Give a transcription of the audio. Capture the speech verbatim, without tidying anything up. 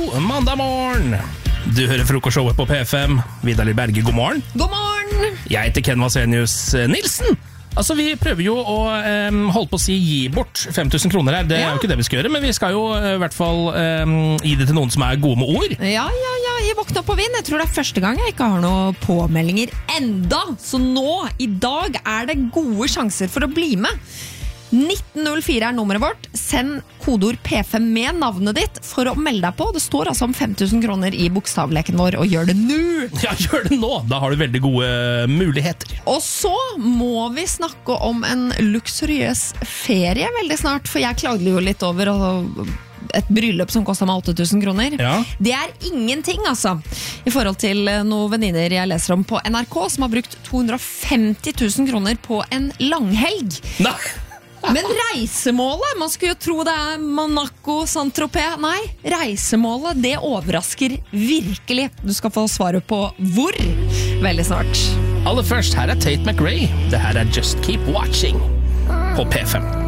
God mandag morgen! Du hører frokostshowet på P fem. Vidar Berge, god morgen. God morgen! Jeg heter Ken Vasenius Nilsen. Altså, vi prøver jo å um, holde på å si gi bort fem tusen kroner her. Det ja. er jo ikke det vi skal gjøre, men vi skal jo i uh, hvert fall um, gi det til noen som er gode med ord. Ja, ja, ja, jeg våkner på vind. Jeg tror det er første gang jeg ikke har noen påmeldinger enda. Så nå, i dag, er det gode sjanser for å bli med. nitten null fire er nummeret vårt. Send kodeord P fem med navnet ditt for å melde deg på. Det står altså om fem tusen kroner i bokstavleken vår, og gjør det nå! Ja, gjør det nå! Da har du veldig gode muligheter. Og så må vi snakke om en luksuriøs ferie veldig snart, for jeg klagde jo litt over et bryllup som kostet meg åtte tusen kroner. Ja. Det er ingenting, altså, i forhold til noen venninner jeg leser om på N R K, som har brukt to hundre og femti tusen kroner på en langhelg. Nei! Men reisemålet, man skulle jo tro det er Monaco, Saint-Tropez. Nei, reisemålet, det overrasker virkelig. Du skal få svaret på hvor veldig snart. Aller først, her er Tate McRae. Det her er Just Keep Watching på P fem.